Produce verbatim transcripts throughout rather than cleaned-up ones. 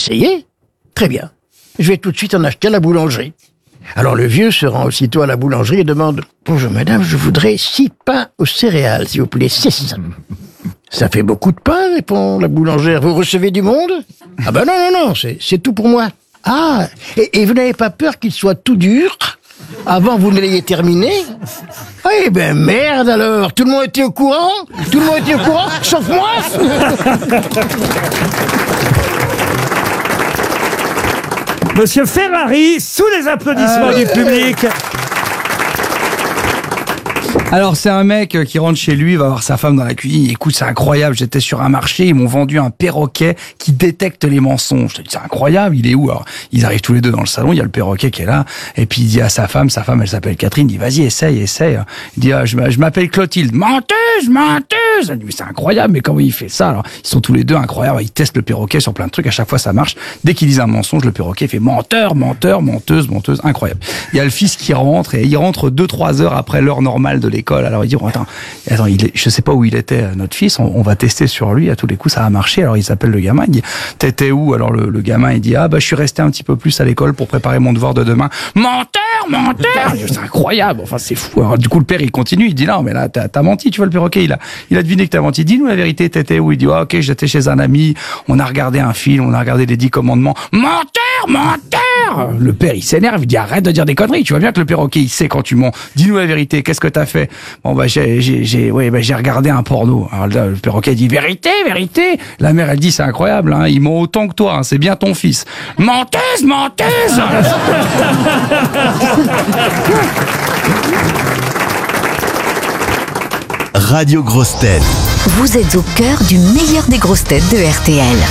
essayer? Très bien. Je vais tout de suite en acheter à la boulangerie. Alors le vieux se rend aussitôt à la boulangerie et demande « Bonjour madame, je voudrais six pains aux céréales, s'il vous plaît, six. » « Ça fait beaucoup de pain, répond la boulangère. Vous recevez du monde? Ah ben non, non, non, c'est, c'est tout pour moi. Ah, et, et vous n'avez pas peur qu'il soit tout dur avant que vous ne l'ayez terminé? Eh ben merde alors, tout le monde était au courant? Tout le monde était au courant, sauf moi? Monsieur Ferrari, sous les applaudissements Ah, du public. Alors c'est un mec qui rentre chez lui, va voir sa femme dans la cuisine. Écoute, c'est incroyable, j'étais sur un marché, ils m'ont vendu un perroquet qui détecte les mensonges. Je te dis, c'est incroyable, il est où? Alors, ils arrivent tous les deux dans le salon, il y a le perroquet qui est là, et puis il dit à sa femme, sa femme elle s'appelle Catherine, il dit vas-y essaye, essaye. Il dit ah, je, je m'appelle Clotilde, menteuse, menteuse. Elle dit mais c'est incroyable, mais comment il fait ça? Alors ils sont tous les deux incroyables, ils testent le perroquet sur plein de trucs, à chaque fois ça marche. Dès qu'ils disent un mensonge, le perroquet fait menteur, menteur, menteuse, menteuse, incroyable. Il y a le fils qui rentre, et il rentre deux trois heures après l'heure normale de l'école. Alors il dit, oh, attends, attends, il est, je sais pas où il était, notre fils, on, on va tester sur lui, à tous les coups ça a marché. Alors il s'appelle le gamin, il dit, t'étais où? Alors le, le gamin il dit, ah bah je suis resté un petit peu plus à l'école pour préparer mon devoir de demain. Menteur, menteur. C'est incroyable, enfin c'est fou. Alors du coup le père il continue, il dit, non mais là t'as, t'as menti, tu vois, le perroquet il a, il a deviné que t'as menti. Dis-nous la vérité, t'étais où? Il dit, oh, ok, j'étais chez un ami, on a regardé un film, on a regardé les dix commandements. Menteur, menteur. Le père il s'énerve, il dit, arrête de dire des conneries, tu vois bien que le perroquet il sait quand tu mens. Dis-nous la vérité, qu'est-ce que t'as fait? Bon bah j'ai, j'ai, j'ai, ouais, bah, j'ai regardé un porno. Alors là, le perroquet dit, vérité, vérité. La mère elle dit, c'est incroyable, hein, ils ment autant que toi, hein, c'est bien ton fils. Menteuse, menteuse. Radio Grosses Têtes. Vous êtes au cœur du meilleur des grosses têtes de R T L.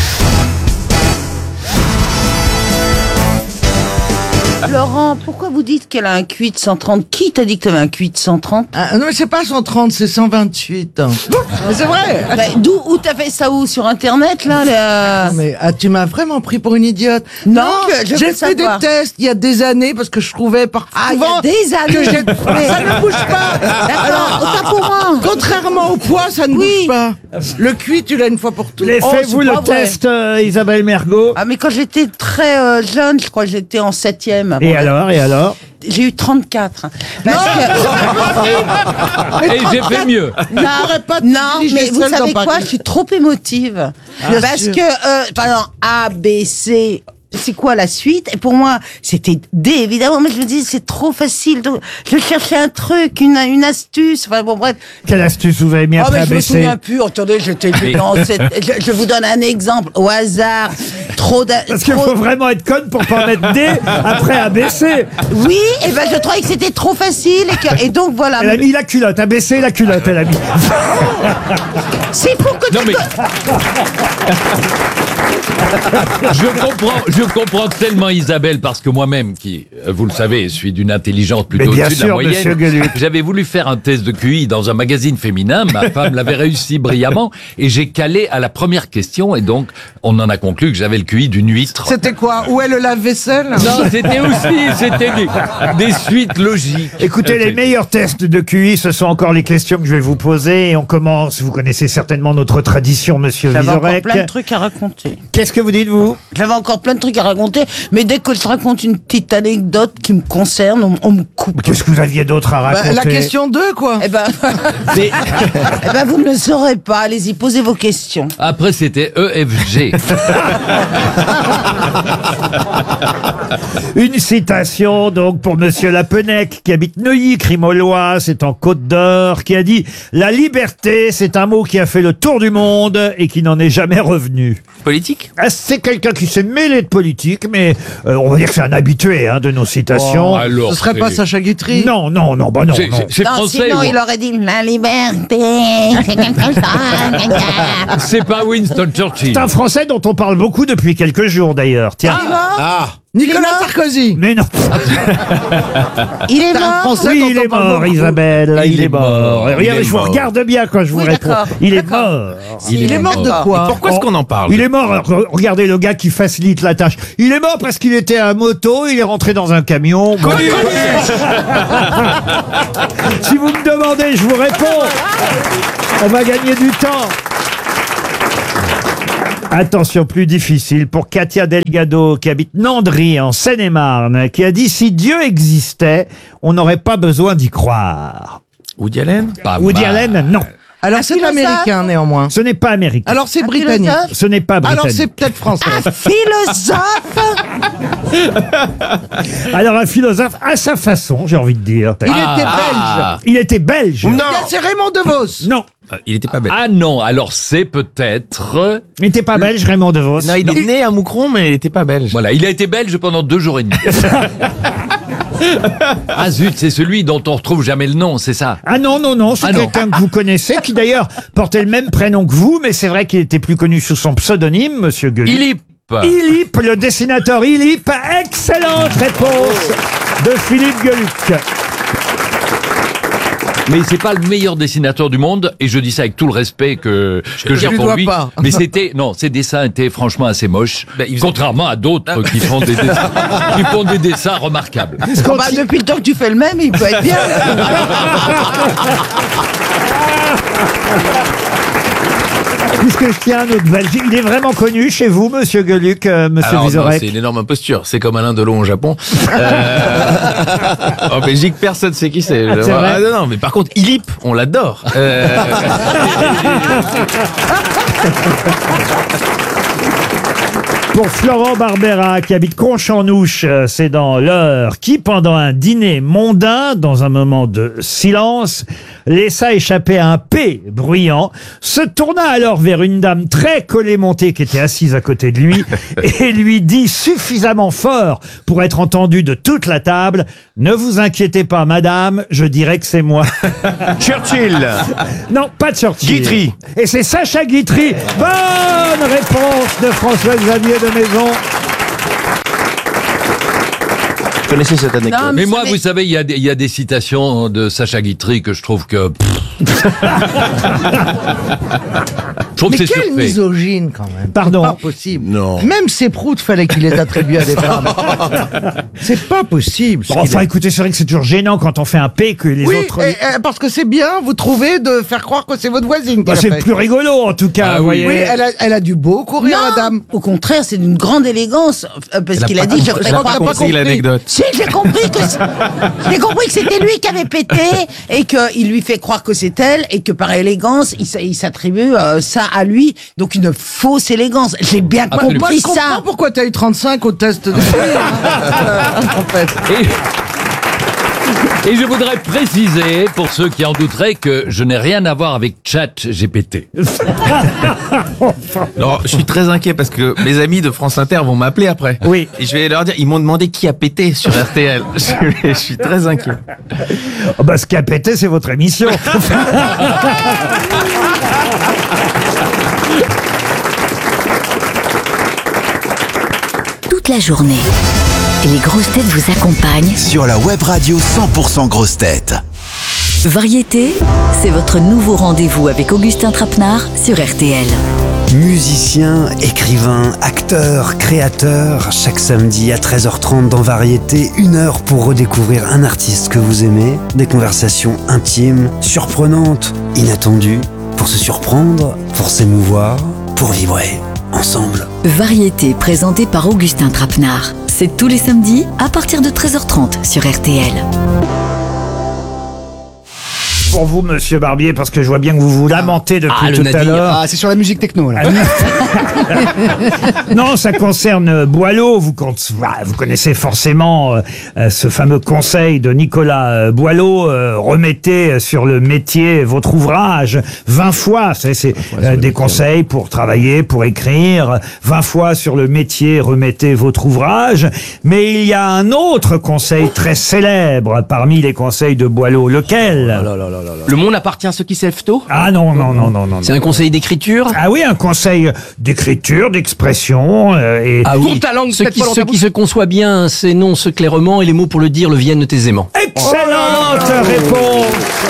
Laurent, pourquoi vous dites qu'elle a un Q I de cent trente? Qui t'a dit que t'avais un Q I de cent trente? Ah, non, mais c'est pas cent trente, c'est cent vingt-huit. Mais c'est vrai. Bah, d'où, où t'as fait ça où? Sur Internet, là, là... Non, mais ah, tu m'as vraiment pris pour une idiote. Non, Non, je veux j'ai fait savoir. des tests il y a des années parce que je trouvais par Ah, il y souvent a des années. que j'ai... Ça ne bouge pas. D'accord, autant pour moi. Contrairement au poids, ça ne Oui. bouge pas. Le cuit, tu l'as une fois pour toutes. Les Oh, faites-vous c'est le pas vrai. test, euh, Isabelle Mergo? Ah, mais quand j'étais très euh, jeune, je crois que j'étais en septième. Et alors, et alors? J'ai eu trente-quatre. Parce que... Et j'ai fait mieux. Non, Arrête pas de non diriger mais vous seule savez dans quoi? Paris. Je suis trop émotive. Bien parce sûr. que, euh, par exemple, A, B, C... C'est quoi la suite? Et pour moi, c'était D, évidemment. Mais je me dis, c'est trop facile. Donc, je cherchais un truc, une, une astuce. Enfin, bon, bref. Quelle astuce vous avez mis Oh, après mais je me A B C? souviens plus. Attendez, j'étais dans cette... je, je vous donne un exemple au hasard. Trop d'a- Parce qu'il trop- faut vraiment être conne pour pas mettre D après A B C. Oui, et ben, je trouvais que c'était trop facile. Et, que- et donc, voilà. Elle a mis la culotte, A B C, la culotte, elle a mis. C'est pour que Non tu... mais je comprends, je comprends tellement Isabelle parce que moi-même, qui, euh, vous le savez, suis d'une intelligence plutôt Mais bien au-dessus de la sûr, monsieur moyenne. Gueluc. J'avais voulu faire un test de Q I dans un magazine féminin. Ma femme l'avait réussi brillamment et j'ai calé à la première question et donc on en a conclu que j'avais le Q I d'une huître. C'était quoi? Où est le lave-vaisselle? Non, c'était aussi, c'était des, des suites logiques. Écoutez, les meilleurs tests de Q I, ce sont encore les questions que je vais vous poser. Et on commence, vous connaissez certainement notre tradition, monsieur J'avais encore Vizorek. plein de trucs à raconter. Qu'est-ce que vous dites, vous? J'avais encore plein de trucs à raconter, mais dès que je raconte une petite anecdote qui me concerne, on, on me coupe. Qu'est-ce que vous aviez d'autre à raconter? Bah, la question deux, quoi. Eh ben, eh ben, vous ne le saurez pas. Allez-y, posez vos questions. Après, c'était E F G. Une citation, donc, pour monsieur Lapenec, qui habite Neuilly-Crimolois, c'est en Côte d'Or, qui a dit « La liberté, c'est un mot qui a fait le tour du monde et qui n'en est jamais revenu. » Politique? Ah, c'est quelqu'un qui s'est mêlé de politique, mais euh, on va dire que c'est un habitué hein, de nos citations. Oh, alors, Ce serait pas c'est- Sacha Guitry? Non, non, non, bah non, C'est- non. c'est- C'est Non, français. sinon, ou- il aurait dit la liberté, c'est quelque chose. C'est pas Winston Churchill. C'est un Français dont on parle beaucoup depuis quelques jours d'ailleurs. Tiens. Ah, Nicolas Il est mort Sarkozy. Mais non. il est T'as un mort. Français Oui, dont il on est parle mort, beaucoup. Isabelle. Il, Il est est mort. mort, il Regardez, est je vous mort. regarde bien quand je vous Oui, réponds. d'accord, Il est d'accord. mort. Il est mort de quoi? Pourquoi est-ce qu'on en parle? Il est mort. Re- Regardez le gars qui facilite la tâche. Il est mort parce qu'il était à moto, il est rentré dans un camion. Bon. Si vous me demandez, je vous réponds. On va gagner du temps. Attention, plus difficile pour Katia Delgado qui habite Nandry en Seine-et-Marne, qui a dit si Dieu existait, on n'aurait pas besoin d'y croire. Woody Allen? Pas Woody mal. Allen, non. Alors c'est philosophe. américain néanmoins. Ce n'est pas américain. Alors c'est Un britannique. philosophe. Ce n'est pas britannique. Alors c'est peut-être français. Un philosophe. Alors un philosophe à sa façon, j'ai envie de dire. Il était Ah. Il était belge. belge. C'est Raymond DeVos. Non. Euh, Il était pas bête. Ah non, alors c'est peut-être... Il n'était pas belge, Raymond DeVos. Non, il est né à Moucron, mais il était pas belge. Voilà, il a été belge pendant deux jours et demi. Ah zut, c'est celui dont on retrouve jamais le nom, c'est ça? Ah non, non, non, c'est Ah non. quelqu'un que vous connaissez, qui d'ailleurs portait le même prénom que vous, mais c'est vrai qu'il était plus connu sous son pseudonyme, Monsieur Gueluc. Ilip. Ilip, le dessinateur Ilip. Excellente réponse de Philippe Gueluc. Mais c'est pas le meilleur dessinateur du monde, et je dis ça avec tout le respect que, que j'ai lui pour dois lui. pas. Mais c'était, non, ses dessins étaient franchement assez moches. Ben, il faisait- Contrairement à d'autres qui font des dessins, qui font des dessins remarquables. Oh bah, depuis le temps que tu fais le même, il peut être bien. Puisque je tiens un autre belge, il est vraiment connu chez vous, Monsieur Gueluc, euh, Monsieur Alors, non, Vizorek. c'est une énorme imposture. C'est comme Alain Delon au Japon. Euh, en Belgique, personne sait qui c'est. Ah, c'est vrai Ah, non, non, mais par contre, Ilip, on l'adore. Euh, Pour Florent Barbera, qui habite Conche-en-Ouche, euh, c'est dans l'Eure, qui, pendant un dîner mondain, dans un moment de silence, laissa échapper un P bruyant, se tourna alors vers une dame très collet-montée qui était assise à côté de lui, et lui dit suffisamment fort pour être entendu de toute la table, « Ne vous inquiétez pas, madame, je dirais que c'est moi. » Churchill. Non, pas Churchill. Guitry. Et c'est Sacha Guitry. Bonne réponse de François-Xavier de Maison. Vous connaissez cette anecdote? Non, Mais moi, savez- vous savez, il y, a des- il y a des citations de Sacha Guitry que je trouve que... pff, je trouve Mais que c'est quelle surfait. misogyne quand même. Pardon. C'est pas possible. Non. Même ces proutes, fallait qu'il les attribue à des femmes. C'est pas possible. ce Bon, qu'il enfin, est. écoutez, c'est vrai que c'est toujours gênant quand on fait un P que les Oui, autres... et- et parce que c'est bien, vous trouvez, de faire croire que c'est votre voisine. Bah, qui c'est l'a fait. plus rigolo, en tout cas, Ah vous oui. voyez. Oui, elle a, elle a dû beaucoup rire, Non, madame. au contraire, c'est d'une grande élégance, euh, parce Elle a qu'il a pas dit, je compris- ferai elle a croire pas que compris l'anecdote. Si, j'ai compris que c'est- j'ai compris que c'était lui qui avait pété et qu'il lui fait croire que c'est elle et que par élégance, il, s- il s'attribue euh, ça à lui. Donc une fausse élégance. J'ai bien Absolument. Moi, compris je comprends ça. pourquoi t'as eu trente-cinq au test de en fait. Et, et je voudrais préciser, pour ceux qui en douteraient, que je n'ai rien à voir avec Chat G P T. Non, je suis très inquiet parce que mes amis de France Inter vont m'appeler après. Oui. Et je vais leur dire, ils m'ont demandé qui a pété sur R T L. Je, je suis très inquiet. Oh, bah, ce qui a pété, c'est votre émission. Toute la journée, les grosses têtes vous accompagnent. Sur la web radio cent pour cent grosses têtes. Variété, c'est votre nouveau rendez-vous avec Augustin Trapenard sur R T L. Musicien, écrivain, acteur, créateur, chaque samedi à treize heures trente dans Variété, une heure pour redécouvrir un artiste que vous aimez, des conversations intimes, surprenantes, inattendues, pour se surprendre, pour s'émouvoir, pour vibrer, ensemble. Variété présentée par Augustin Trapenard. C'est tous les samedis à partir de treize heures trente sur R T L. Pour vous, Monsieur Barbier, parce que je vois bien que vous vous lamentez depuis tout à l'heure. Ah, c'est sur la musique techno, là. Non, ça concerne Boileau. Vous, con- voilà, vous connaissez forcément euh, euh, ce fameux conseil de Nicolas euh, Boileau. euh, remettez sur le métier votre ouvrage vingt fois. C'est, c'est euh, des conseils pour travailler, pour écrire. vingt fois sur le métier, remettez votre ouvrage. Mais il y a un autre conseil très célèbre parmi les conseils de Boileau. Lequel? Le monde appartient à ceux qui s'élèvent tôt. Ah non, non, non, non, non. C'est un conseil d'écriture. Ah oui, un conseil d'écriture, d'expression euh, et Ah oui. Ce qui, ce qui se conçoit bien s'énonce clairement et les mots pour le dire le viennent aisément. excellente réponse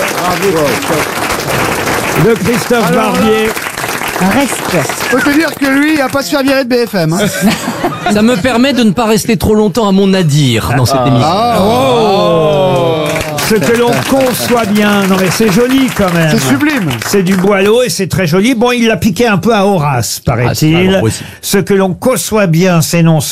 de Christophe Barbier. Reste. Faut te dire que lui, il a pas se faire virer de B F M. Hein. Ça me permet de ne pas rester trop longtemps à mon nadir dans cette émission. Ah, oh. Ce que l'on conçoit bien. Non mais c'est joli quand même. C'est sublime. C'est du Boileau et c'est très joli. Bon, il l'a piqué un peu à Horace, paraît-il. Ah, c'est- alors, oui. Ce que l'on conçoit bien s'énonce